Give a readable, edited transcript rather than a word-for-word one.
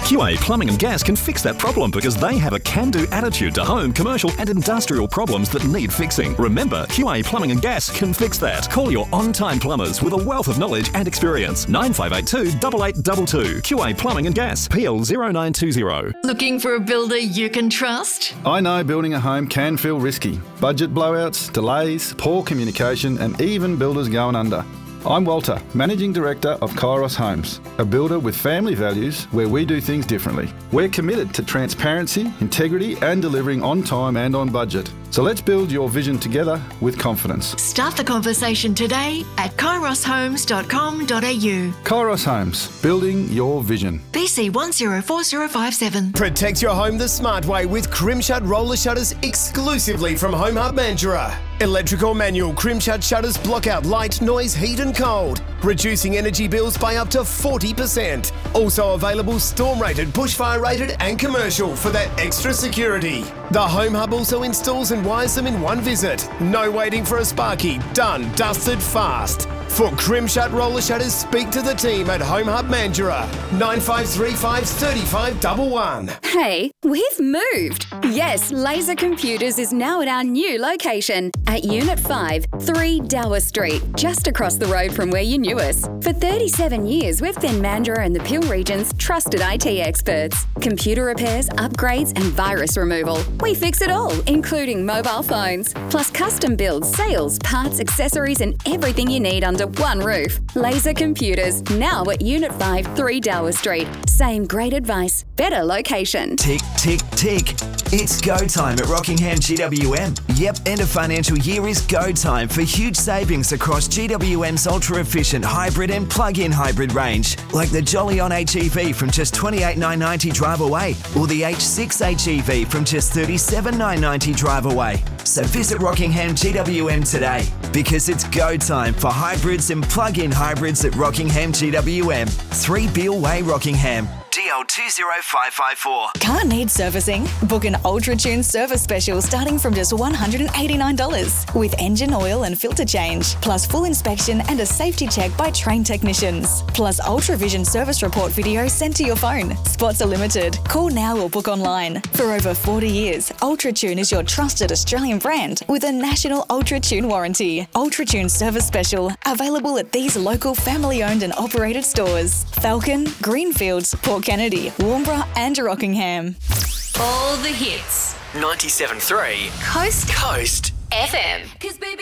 QA Plumbing and Gas can fix that problem because they have a can-do attitude to home, commercial and industrial problems that need fixing. Remember, QA Plumbing and Gas can fix that. Call your on-time plumbers with a wealth of knowledge and experience. 9582 8822. QA Plumbing and Gas. PL 0920. Looking for a builder you can trust? I know building a home can feel risky. Budget blowouts, delays, poor communication and even builders going under. I'm Walter, Managing Director of Kairos Homes, a builder with family values where we do things differently. We're committed to transparency, integrity and delivering on time and on budget. So let's build your vision together with confidence. Start the conversation today at kairoshomes.com.au. Kairos Homes, building your vision. BC 104057. Protect your home the smart way with Crimshut roller shutters exclusively from Home Hub Mandurah. Electric or manual Crimshut shutters block out light, noise, heat and cold, reducing energy bills by up to 40%. Also available storm rated, bushfire rated and commercial for that extra security. The Home Hub also installs and wires them in one visit. No waiting for a sparky. Done, dusted, fast. For Crimshut roller shutters, speak to the team at Home Hub Mandurah. 9535 3511. Hey, we've moved. Yes, Laser Computers is now at our new location at Unit 5, 3 Dower Street, just across the road from where you knew us. For 37 years, we've been Mandurah and the Peel region's trusted IT experts. Computer repairs, upgrades and virus removal. We fix it all, including mobile phones, plus custom builds, sales, parts, accessories and everything you need under one roof. Laser Computers, now at Unit 5, 3 Dower Street. Same great advice, better location. Tick, tick, tick. It's go time at Rockingham GWM. Yep, end of financial year is go time for huge savings across GWM's ultra-efficient hybrid and plug-in hybrid range, like the Jolly On HEV from just $28,990 drive away, or the H6 HEV from just $37,990 drive away. So visit Rockingham GWM today, because it's go time for hybrids and plug-in hybrids at Rockingham GWM. 3 Beale Way, Rockingham. DL 20554. Car needs servicing? Book an Ultra Tune service special starting from just $189 with engine oil and filter change, plus full inspection and a safety check by trained technicians, plus Ultra Vision service report video sent to your phone. Spots are limited. Call now or book online. For over 40 years, Ultra Tune is your trusted Australian brand with a national Ultra Tune warranty. Ultra Tune service special available at these local family-owned and operated stores: Falcon, Greenfields, Port Kennedy, Warnbro and Rockingham. All the hits. 97.3 Coast Coast FM.